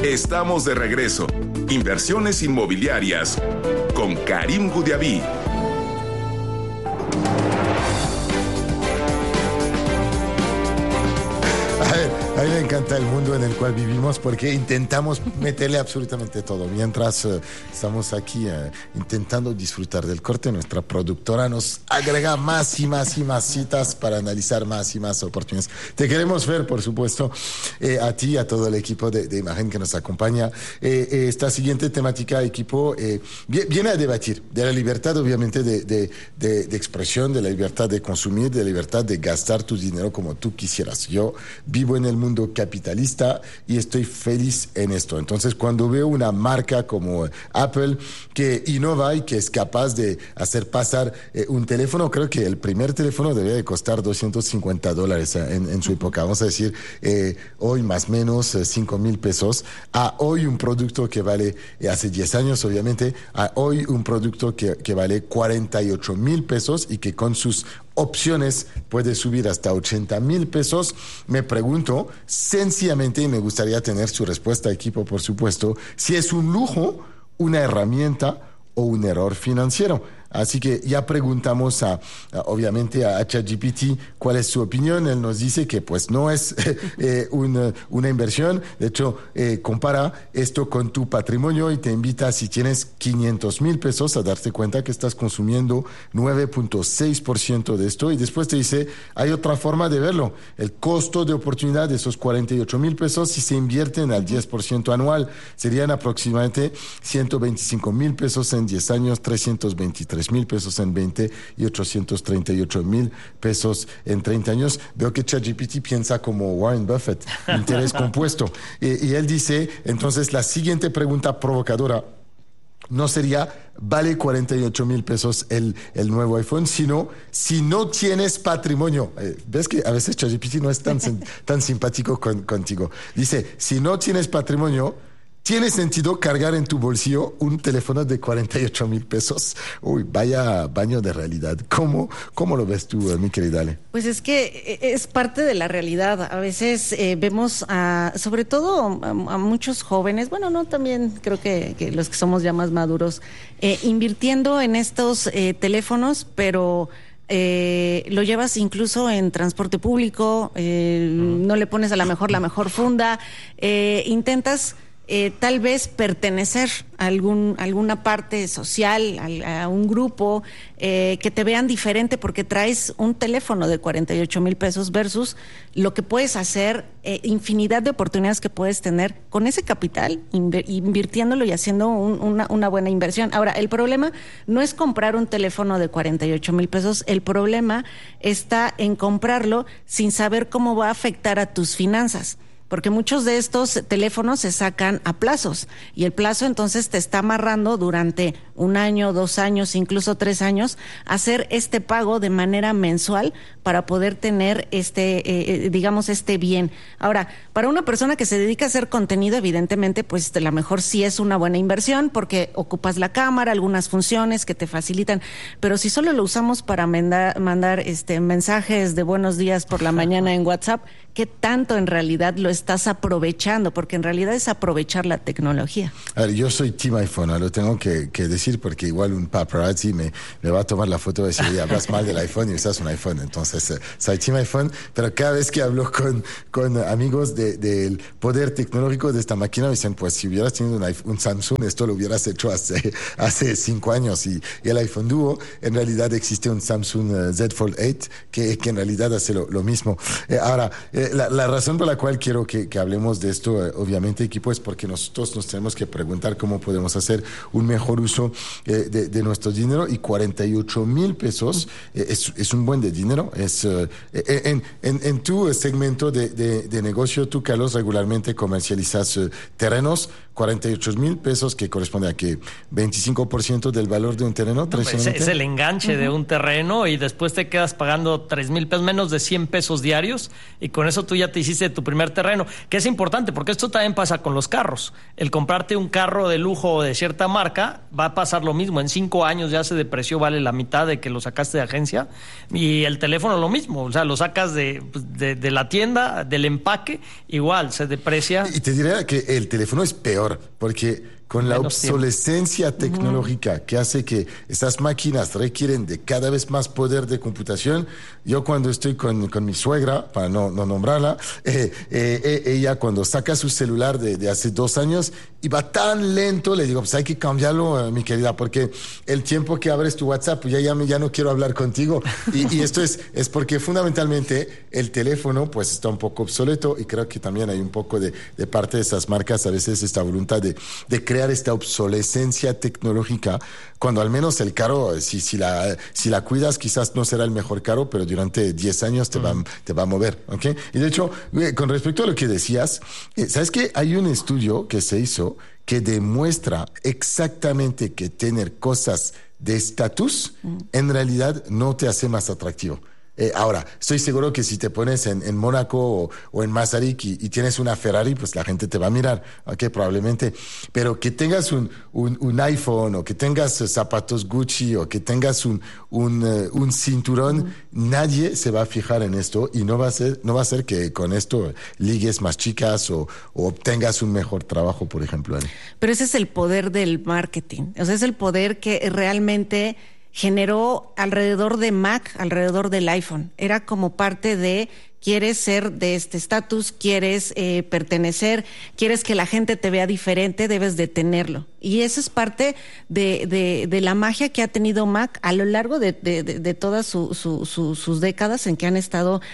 Estamos de regreso. Inversiones inmobiliarias con Karim Goudiaby. A mí me encanta el mundo en el cual vivimos porque intentamos meterle absolutamente todo. Mientras estamos aquí intentando disfrutar del corte, nuestra productora nos agrega más y más y más citas para analizar más y más oportunidades. Te queremos ver, por supuesto, a ti, a todo el equipo de Imagen que nos acompaña. Esta siguiente temática, equipo, viene a debatir de la libertad, obviamente, de expresión, de la libertad de consumir, de la libertad de gastar tu dinero como tú quisieras. Yo vivo en el mundo capitalista y estoy feliz en esto. Entonces, cuando veo una marca como Apple que innova y que es capaz de hacer pasar un teléfono, creo que el primer teléfono debe de costar $250 en su época. Vamos a decir, hoy más o menos 5,000 pesos. A hoy un producto que vale, hace 10 años obviamente, a hoy un producto que vale 48,000 pesos y que con sus opciones puede subir hasta 80,000 pesos. Me pregunto sencillamente, y me gustaría tener su respuesta, equipo, por supuesto, si es un lujo, una herramienta o un error financiero. Así que ya preguntamos obviamente a ChatGPT cuál es su opinión. Él nos dice que pues no es una inversión. De hecho, compara esto con tu patrimonio y te invita, si tienes 500,000 pesos, a darte cuenta que estás consumiendo 9.6% de esto. Y después te dice, hay otra forma de verlo. El costo de oportunidad de esos 48,000 pesos, si se invierten al 10% anual, serían aproximadamente 125,000 pesos en 10 años, 323,000 pesos en 20 y 838,000 pesos en 30 años. Veo que ChatGPT piensa como Warren Buffett, interés compuesto. Y él dice, entonces, la siguiente pregunta provocadora no sería, ¿vale 48,000 pesos el nuevo iPhone? Sino, si no tienes patrimonio. ¿Ves que a veces ChatGPT no es tan simpático contigo? Dice, si no tienes patrimonio, ¿tiene sentido cargar en tu bolsillo un teléfono de 48,000 pesos? Uy, vaya baño de realidad. ¿Cómo lo ves tú, mi querida Ale? Pues es que es parte de la realidad. A veces vemos sobre todo a muchos jóvenes, bueno, no, también creo que los que somos ya más maduros, invirtiendo en estos teléfonos, pero lo llevas incluso en transporte público, no le pones a la mejor funda, intentas tal vez pertenecer a alguna parte social, a un grupo, que te vean diferente porque traes un teléfono de 48,000 pesos versus lo que puedes hacer, infinidad de oportunidades que puedes tener con ese capital, invirtiéndolo y haciendo una buena inversión. Ahora, el problema no es comprar un teléfono de 48,000 pesos, el problema está en comprarlo sin saber cómo va a afectar a tus finanzas. Porque muchos de estos teléfonos se sacan a plazos y el plazo entonces te está amarrando durante 1 año, 2 años, incluso 3 años, hacer este pago de manera mensual para poder tener digamos, este bien. Ahora, para una persona que se dedica a hacer contenido, evidentemente, pues a lo mejor sí es una buena inversión porque ocupas la cámara, algunas funciones que te facilitan, pero si solo lo usamos para mandar mensajes de buenos días por la mañana en WhatsApp, ¿qué tanto en realidad lo estás aprovechando? Porque en realidad es aprovechar la tecnología. A ver, yo soy Team iPhone, lo tengo que decir porque igual un paparazzi me va a tomar la foto y decir, oye, hablas mal del iPhone y usas un iPhone. Entonces, soy Team iPhone, pero cada vez que hablo con amigos del poder tecnológico de esta máquina, me dicen, pues si hubieras tenido un Samsung, esto lo hubieras hecho hace 5 años. Y el iPhone Duo, en realidad existe un Samsung Z Fold 8 que en realidad hace lo mismo. Ahora, la razón por la cual quiero que hablemos de esto, obviamente, equipo, es porque nosotros nos tenemos que preguntar cómo podemos hacer un mejor uso de nuestro dinero, y 48,000 pesos es un buen de dinero. En tu segmento de negocio, tú, Carlos, regularmente comercializas terrenos. 48,000 pesos, que corresponde a que 25% del valor de un terreno. No, es el enganche de un terreno y después te quedas pagando 3,000 pesos, menos de 100 pesos diarios, y con eso tú ya te hiciste tu primer terreno, que es importante porque esto también pasa con los carros. El comprarte un carro de lujo de cierta marca va a pasar lo mismo. En 5 años ya se depreció, vale la mitad de que lo sacaste de agencia, y el teléfono lo mismo. O sea, lo sacas de la tienda, del empaque, igual se deprecia. Y te diría que el teléfono es peor, porque con la obsolescencia tecnológica que hace que estas máquinas requieren de cada vez más poder de computación. Yo cuando estoy con mi suegra, para no nombrarla, ella cuando saca su celular de hace 2 años y va tan lento, le digo, pues hay que cambiarlo, mi querida, porque el tiempo que abres tu WhatsApp, pues ya no quiero hablar contigo. Y esto es porque fundamentalmente el teléfono pues está un poco obsoleto, y creo que también hay un poco de parte de esas marcas a veces esta voluntad de crear esta obsolescencia tecnológica, cuando al menos el carro, si la cuidas, quizás no será el mejor carro, pero durante 10 años te va a mover, ¿ok? Y de hecho, con respecto a lo que decías, ¿sabes qué? Hay un estudio que se hizo que demuestra exactamente que tener cosas de estatus en realidad no te hace más atractivo. Ahora, estoy seguro que si te pones en Mónaco o en Masaryk y tienes una Ferrari, pues la gente te va a mirar, ¿ok? Probablemente. Pero que tengas un iPhone, o que tengas zapatos Gucci, o que tengas un cinturón, nadie se va a fijar en esto, y no va a ser que con esto ligues más chicas o obtengas un mejor trabajo, por ejemplo. Pero ese es el poder del marketing. O sea, es el poder que realmente generó alrededor de Mac, alrededor del iPhone. Era como parte de, quieres ser de este estatus, quieres pertenecer, quieres que la gente te vea diferente, debes de tenerlo. Y eso es parte de la magia que ha tenido Mac a lo largo de todas sus décadas en que han estado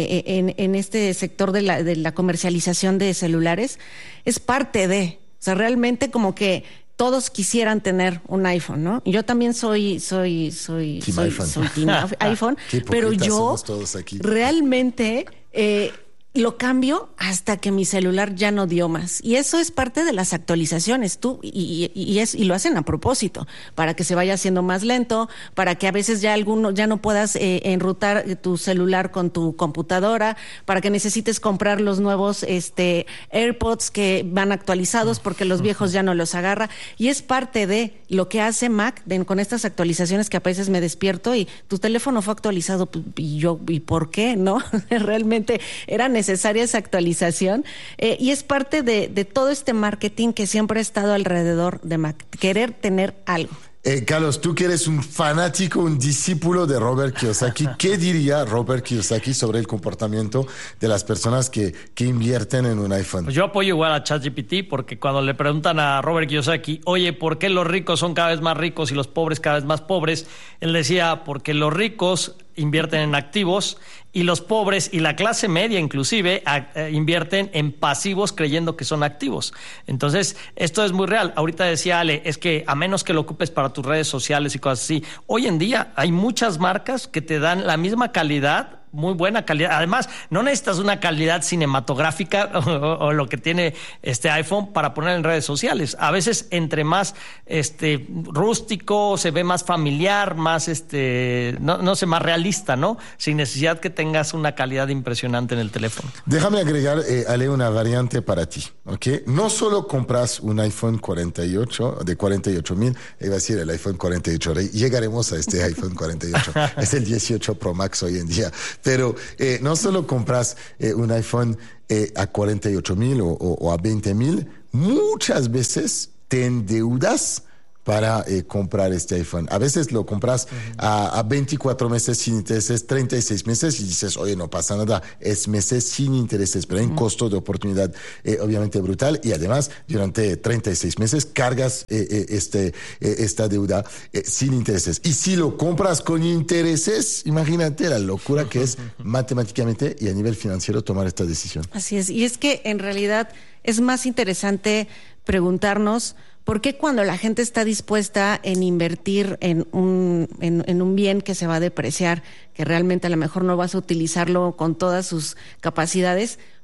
en este sector de la comercialización de celulares. Es parte de, o sea, realmente como que todos quisieran tener un iPhone, ¿no? Yo también soy team iPhone, pero yo realmente lo cambio hasta que mi celular ya no dio más. Y eso es parte de las actualizaciones. Y lo hacen a propósito, para que se vaya haciendo más lento, para que a veces ya no puedas enrutar tu celular con tu computadora, para que necesites comprar los nuevos AirPods que van actualizados porque los viejos ya no los agarra. Y es parte de lo que hace Mac con estas actualizaciones, que a veces me despierto y tu teléfono fue actualizado, ¿y por qué? ¿No? Realmente era necesaria esa actualización, y es parte de todo este marketing que siempre ha estado alrededor de Mac, querer tener algo. Carlos, tú que eres un fanático, un discípulo de Robert Kiyosaki, ¿qué diría Robert Kiyosaki sobre el comportamiento de las personas que invierten en un iPhone? Pues yo apoyo igual a ChatGPT, porque cuando le preguntan a Robert Kiyosaki, oye, ¿por qué los ricos son cada vez más ricos y los pobres cada vez más pobres? Él decía, porque los ricos invierten en activos y los pobres y la clase media inclusive invierten en pasivos creyendo que son activos. Entonces, esto es muy real. Ahorita decía Ale, es que a menos que lo ocupes para tus redes sociales y cosas así, hoy en día hay muchas marcas que te dan la misma calidad, muy buena calidad. Además, no necesitas una calidad cinematográfica o lo que tiene este iPhone para poner en redes sociales. A veces, entre más rústico, se ve más familiar, más no sé, más realista, ¿no? Sin necesidad que tengas una calidad impresionante en el teléfono. Déjame agregar, Ale, una variante para ti, ¿ok? No solo compras un iPhone 48 de 48,000, iba a decir el iPhone 48, llegaremos a este iPhone 48, es el 18 Pro Max hoy en día. Pero no solo compras un iPhone a 48,000 o a 20,000, muchas veces te endeudas para comprar este iPhone. A veces lo compras a 24 meses sin intereses, 36 meses, y dices, oye, no pasa nada, es meses sin intereses, pero hay un costo de oportunidad obviamente brutal, y además durante 36 meses cargas esta deuda sin intereses. Y si lo compras con intereses, imagínate la locura que es matemáticamente y a nivel financiero tomar esta decisión. Así es, y es que en realidad es más interesante preguntarnos ¿por qué cuando la gente está dispuesta en invertir en un bien que se va a depreciar, que realmente a lo mejor no vas a utilizarlo con todas sus capacidades,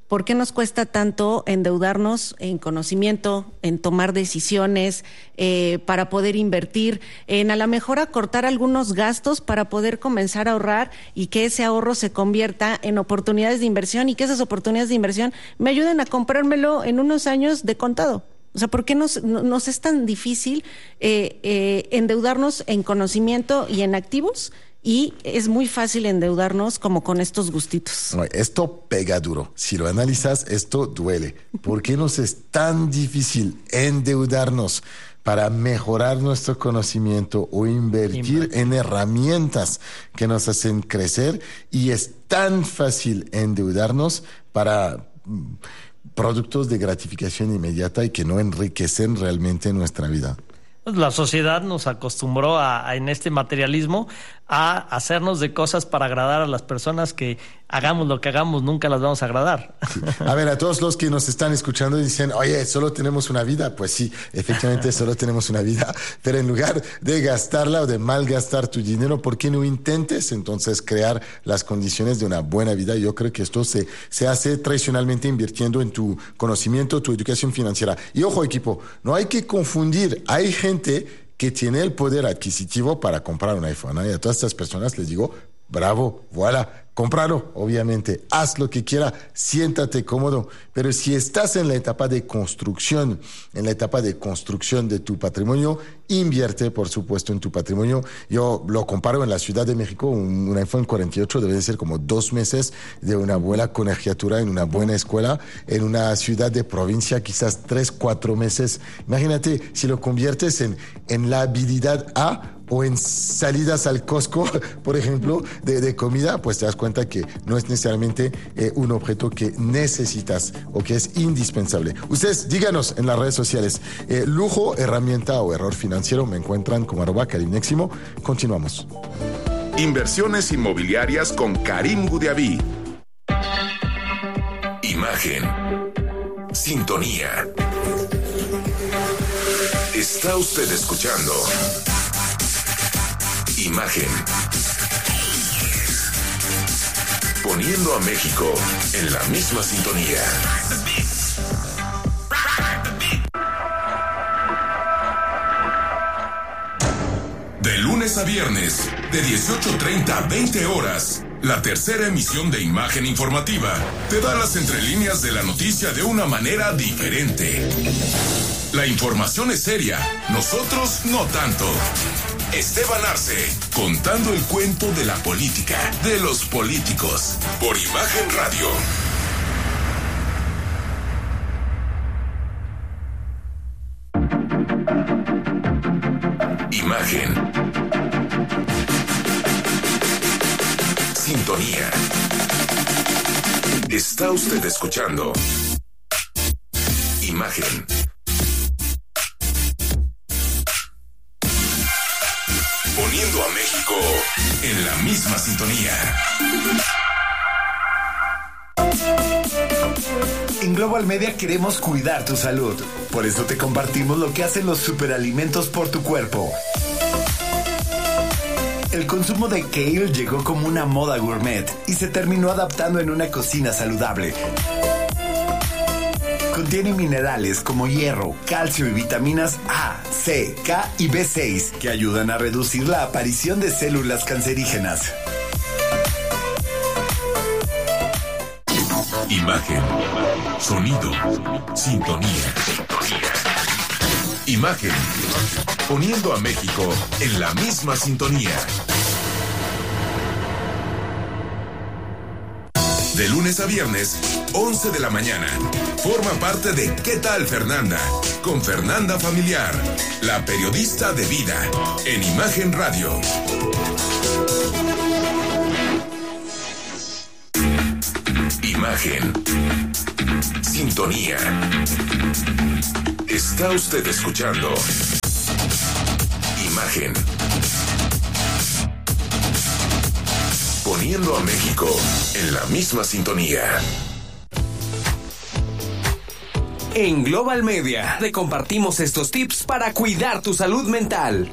¿por qué nos cuesta tanto endeudarnos en conocimiento, en tomar decisiones, para poder invertir, en a lo mejor acortar algunos gastos para poder comenzar a ahorrar y que ese ahorro se convierta en oportunidades de inversión y que esas oportunidades de inversión me ayuden a comprármelo en unos años de contado? O sea, ¿por qué nos es tan difícil endeudarnos en conocimiento y en activos? Y es muy fácil endeudarnos como con estos gustitos. Esto pega duro. Si lo analizas, esto duele. ¿Por qué nos es tan difícil endeudarnos para mejorar nuestro conocimiento o invertir en herramientas que nos hacen crecer? Y es tan fácil endeudarnos para productos de gratificación inmediata y que no enriquecen realmente nuestra vida. La sociedad nos acostumbró en este materialismo a hacernos de cosas para agradar a las personas que hagamos lo que hagamos, nunca las vamos a agradar. Sí. A ver, a todos los que nos están escuchando y dicen, oye, solo tenemos una vida. Pues sí, efectivamente solo tenemos una vida, pero en lugar de gastarla o de malgastar tu dinero, ¿por qué no intentes entonces crear las condiciones de una buena vida? Yo creo que esto se hace tradicionalmente invirtiendo en tu conocimiento, tu educación financiera. Y ojo, equipo, no hay que confundir, hay gente que tiene el poder adquisitivo para comprar un iPhone, ¿eh? Y a todas estas personas les digo, bravo, voilà, cómpralo, obviamente, haz lo que quiera, siéntate cómodo, pero si estás en la etapa de construcción, de tu patrimonio, invierte, por supuesto, en tu patrimonio. Yo lo comparo en la Ciudad de México, un iPhone 48 debe de ser como 2 meses de una buena colegiatura en una buena escuela, en una ciudad de provincia, quizás 3-4 meses. Imagínate si lo conviertes en la habilidad A o en salidas al Costco, por ejemplo, de comida, pues te das cuenta que no es necesariamente un objeto que necesitas o que es indispensable. Ustedes díganos en las redes sociales, lujo, herramienta o error financiero. Me encuentran como @KarimNeximo. Continuamos. Inversiones inmobiliarias con Karim Gudiaví. Imagen. Sintonía. Está usted escuchando Imagen. Poniendo a México en la misma sintonía. De lunes a viernes, de 18:30 a 20 horas, la tercera emisión de Imagen Informativa te da las entrelíneas de la noticia de una manera diferente. La información es seria, nosotros no tanto. Esteban Arce, contando el cuento de la política, de los políticos, por Imagen Radio. Imagen. Sintonía. Está usted escuchando Imagen. Poniendo a México en la misma sintonía. En Global Media queremos cuidar tu salud. Por eso te compartimos lo que hacen los superalimentos por tu cuerpo. El consumo de kale llegó como una moda gourmet y se terminó adaptando en una cocina saludable. Contiene minerales como hierro, calcio y vitaminas A, C, K y B6 que ayudan a reducir la aparición de células cancerígenas. Imagen. Sonido. Sintonía. Imagen. Poniendo a México en la misma sintonía. De lunes a viernes, 11 de la mañana. Forma parte de ¿Qué tal, Fernanda? Con Fernanda Familiar, la periodista de vida, en Imagen Radio. Imagen. Sintonía. Está usted escuchando Imagen. Poniendo a México en la misma sintonía. En Global Media te compartimos estos tips para cuidar tu salud mental.